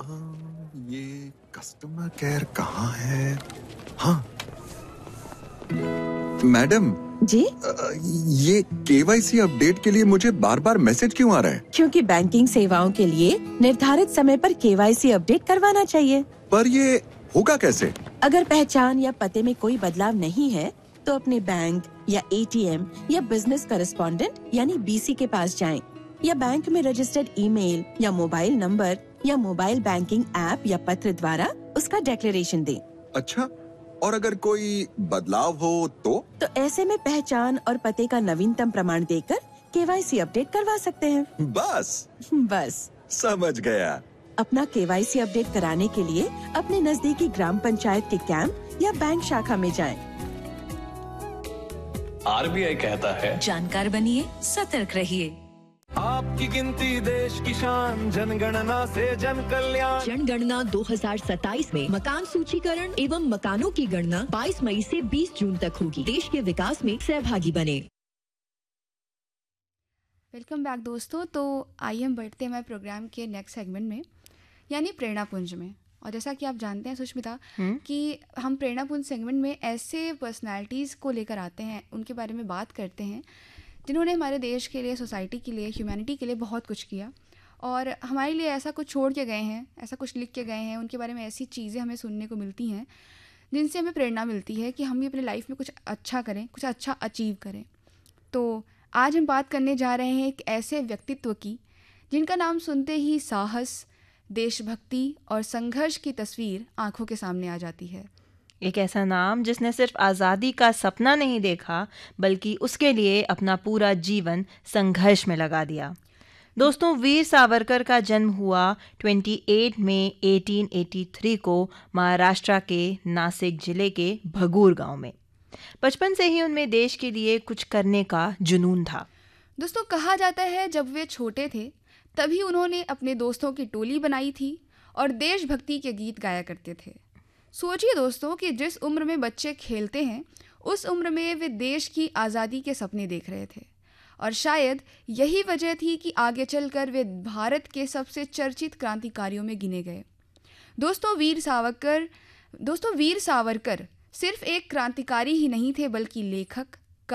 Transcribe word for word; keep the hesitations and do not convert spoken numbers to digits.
हाँ, ये customer care कहाँ है? हाँ मैडम जी, अ, ये केवाईसी अपडेट के लिए मुझे बार बार मैसेज क्यों आ रहा है? क्योंकि बैंकिंग सेवाओं के लिए निर्धारित समय पर केवाईसी अपडेट करवाना चाहिए। पर ये होगा कैसे? अगर पहचान या पते में कोई बदलाव नहीं है, तो अपने बैंक या एटीएम या बिजनेस करेस्पॉन्डेंट यानी बीसी के पास जाएं, या बैंक में रजिस्टर्ड ईमेल या मोबाइल नंबर या मोबाइल बैंकिंग ऐप या पत्र द्वारा उसका डिक्लेरेशन दें। अच्छा, और अगर कोई बदलाव हो तो? तो ऐसे में पहचान और पते का नवीनतम प्रमाण देकर केवाईसी अपडेट करवा सकते हैं। बस बस समझ गया। अपना केवाईसी अपडेट कराने के लिए अपने नजदीकी ग्राम पंचायत के कैंप या बैंक शाखा में जाएं। आरबीआई कहता है, जानकार बनिए, सतर्क रहिए। आपकी गिनती देश की शान, जनगणना से जन कल्याण। जनगणना दो हज़ार सत्ताईस में मकान सूचीकरण एवं मकानों की गणना बाईस मई से बीस जून तक होगी। देश के विकास में सहभागी बने। वेलकम बैक दोस्तों। तो आइए हम बढ़ते हैं हमारे प्रोग्राम के नेक्स्ट सेगमेंट में, यानी प्रेरणापुंज में। और जैसा कि आप जानते हैं सुष्मिता कि हम प्रेरणापुंज सेगमेंट में ऐसे पर्सनालिटीज़ को लेकर आते हैं, उनके बारे में बात करते हैं जिन्होंने हमारे देश के लिए, सोसाइटी के लिए, ह्यूमैनिटी के लिए बहुत कुछ किया और हमारे लिए ऐसा कुछ छोड़ के गए हैं, ऐसा कुछ लिख के गए हैं। उनके बारे में ऐसी चीज़ें हमें सुनने को मिलती हैं जिनसे हमें प्रेरणा मिलती है कि हम भी अपने लाइफ में कुछ अच्छा करें, कुछ अच्छा अचीव करें। तो आज हम बात करने जा रहे हैं एक ऐसे व्यक्तित्व की जिनका नाम सुनते ही साहस, देशभक्ति और संघर्ष की तस्वीर आंखों के सामने आ जाती है। एक ऐसा नाम जिसने सिर्फ आज़ादी का सपना नहीं देखा, बल्कि उसके लिए अपना पूरा जीवन संघर्ष में लगा दिया। दोस्तों, वीर सावरकर का जन्म हुआ अट्ठाईस मई अठारह सौ तिरासी को महाराष्ट्र के नासिक जिले के भगूर गांव में। बचपन से ही उनमें देश के लिए कुछ करने का जुनून था। दोस्तों, कहा जाता है जब वे छोटे थे तभी उन्होंने अपने दोस्तों की टोली बनाई थी और देशभक्ति के गीत गाया करते थे। सोचिए दोस्तों कि जिस उम्र में बच्चे खेलते हैं, उस उम्र में वे देश की आज़ादी के सपने देख रहे थे और शायद यही वजह थी कि आगे चलकर वे भारत के सबसे चर्चित क्रांतिकारियों में गिने गए। दोस्तों, वीर सावरकर दोस्तों वीर सावरकर सिर्फ एक क्रांतिकारी ही नहीं थे, बल्कि लेखक,